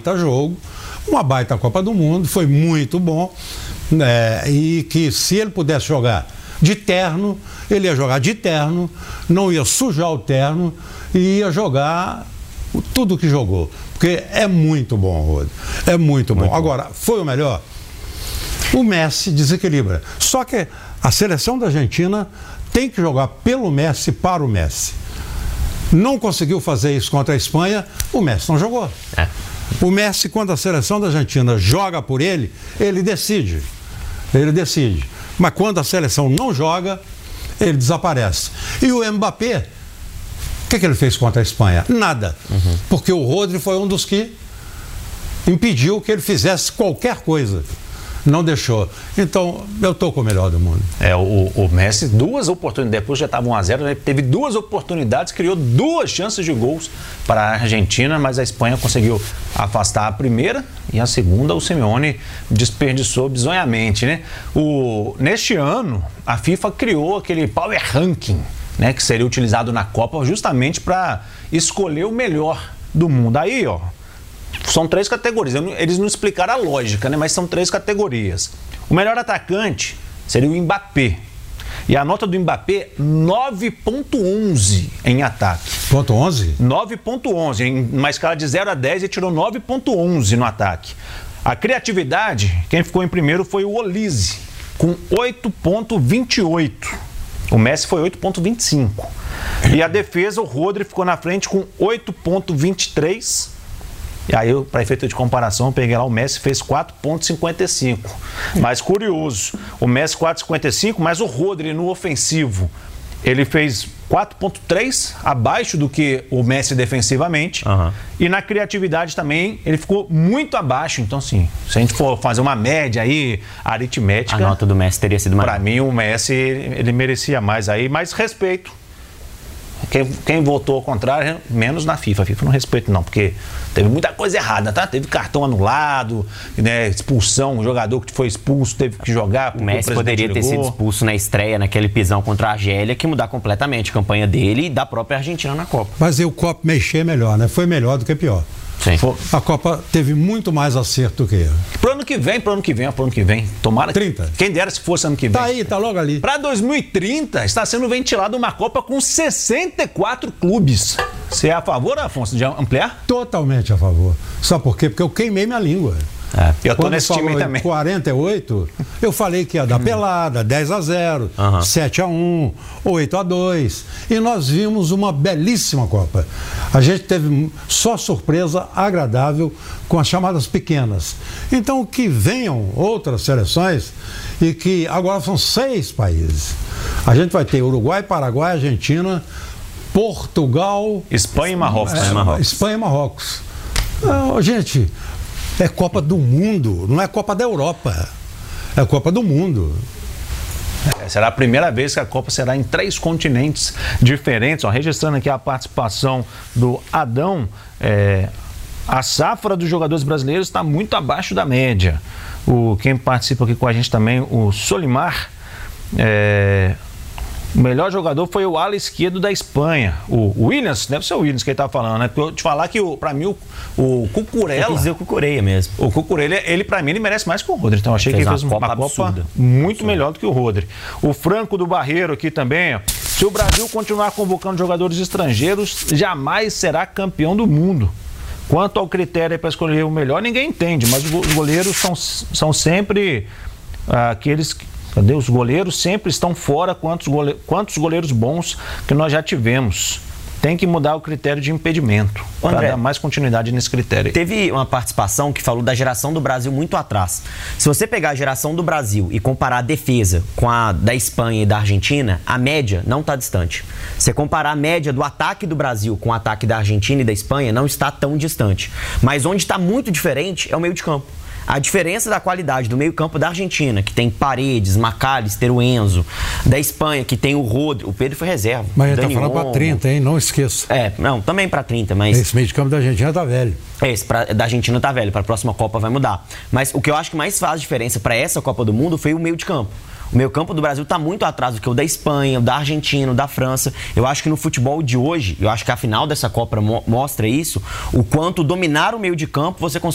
baita jogo, uma baita Copa do Mundo, foi muito bom, e que se ele pudesse jogar de terno, ele ia jogar de terno, não ia sujar o terno e ia jogar tudo que jogou, porque é muito bom, Rodrigo, é muito bom. Agora, foi o melhor? O Messi desequilibra, só que a seleção da Argentina tem que jogar pelo Messi, para o Messi. Não conseguiu fazer isso contra a Espanha, o Messi não jogou. O Messi, quando a seleção da Argentina joga por ele, ele decide. Mas quando a seleção não joga, ele desaparece. E o Mbappé, o que ele fez contra a Espanha? Nada. Porque o Rodri foi um dos que impediu que ele fizesse qualquer coisa. Não deixou. Então, eu estou com o melhor do mundo. O Messi, 2 oportunidades, depois já estava 1-0, né? Teve 2 oportunidades, criou 2 chances de gols para a Argentina, mas a Espanha conseguiu afastar a primeira e a segunda o Simeone desperdiçou bizonhamente, né? Neste ano, a FIFA criou aquele Power Ranking, né? Que seria utilizado na Copa justamente para escolher o melhor do mundo. Aí, são 3 categorias. Eles não explicaram a lógica, né? Mas são 3 categorias. O melhor atacante seria o Mbappé. E a nota do Mbappé, 9.11 em ataque. Ponto 11? 9.11. Em uma escala de 0 a 10, ele tirou 9.11 no ataque. A criatividade, quem ficou em primeiro foi o Olise, com 8.28. O Messi foi 8.25. E a defesa, o Rodri ficou na frente com 8.23. E aí, para efeito de comparação, eu peguei lá, o Messi fez 4,55. Mas curioso, o Messi 4,55, mas o Rodri no ofensivo, ele fez 4,3 abaixo do que o Messi defensivamente. E na criatividade também, ele ficou muito abaixo. Então, assim, se a gente for fazer uma média aí, aritmética... A nota do Messi teria sido maior. Para mim, o Messi, ele merecia mais aí, mas respeito. Quem votou ao contrário, menos na FIFA. A FIFA não respeita não, porque teve muita coisa errada, tá? Teve cartão anulado, né? Expulsão, o jogador que foi expulso teve que jogar. O Messi poderia ter sido expulso na estreia, naquele pisão contra a Argélia, que mudar completamente a campanha dele e da própria Argentina na Copa. Mas o copo mexer melhor, né? Foi melhor do que pior. Sim. A Copa teve muito mais acerto do que erro. Pro ano que vem. Tomara 30. Quem dera se fosse ano que vem. Tá aí, tá logo ali. Para 2030, está sendo ventilada uma Copa com 64 clubes. Você é a favor, Afonso, de ampliar? Totalmente a favor. Sabe por quê? Porque eu queimei minha língua. Eu tô nesse time também. 48, eu falei que ia dar pelada, 10-0, 7-1, 8-2. E nós vimos uma belíssima Copa. A gente teve só surpresa agradável com as chamadas pequenas. Então, que venham outras seleções e que agora são 6 países. A gente vai ter Uruguai, Paraguai, Argentina, Portugal... Espanha e Marrocos. Espanha e Marrocos. Gente... É Copa do Mundo, não é Copa da Europa. É Copa do Mundo. Será a primeira vez que a Copa será em 3 continentes diferentes. Registrando aqui a participação do Adão, a safra dos jogadores brasileiros está muito abaixo da média. Quem participa aqui com a gente também, o Solimar, o melhor jogador foi o ala esquerdo da Espanha. O Williams, deve ser o Williams que ele está falando, né? Eu te falar que, para mim, o Cucurella... Eu quis dizer o Cucureia mesmo. O Cucurella, ele para mim, ele merece mais que o Rodri. Então, eu achei que ele fez uma Copa muito melhor do que o Rodri. O Franco do Barreiro aqui também, se o Brasil continuar convocando jogadores estrangeiros, jamais será campeão do mundo. Quanto ao critério para escolher o melhor, ninguém entende, mas os goleiros são sempre aqueles... Cadê? Os goleiros sempre estão fora, quantos goleiros bons que nós já tivemos. Tem que mudar o critério de impedimento para dar mais continuidade nesse critério. Teve uma participação que falou da geração do Brasil muito atrás. Se você pegar a geração do Brasil e comparar a defesa com a da Espanha e da Argentina, a média não está distante. Se você comparar a média do ataque do Brasil com o ataque da Argentina e da Espanha, não está tão distante. Mas onde está muito diferente é o meio de campo. A diferença da qualidade do meio-campo da Argentina, que tem Paredes, McAllister, o Enzo, da Espanha, que tem o Rodri, o Pedro foi reserva. Mas ele tá falando para 30, hein? Não esqueça. Não, também para 30, mas... Esse meio-campo da Argentina tá velho. Esse da Argentina tá velho, para a próxima Copa vai mudar. Mas o que eu acho que mais faz diferença para essa Copa do Mundo foi o meio de campo. O meio-campo do Brasil está muito atrás do que o da Espanha, o da Argentina, o da França. Eu acho que no futebol de hoje, eu acho que a final dessa Copa mostra isso, o quanto dominar o meio de campo você consegue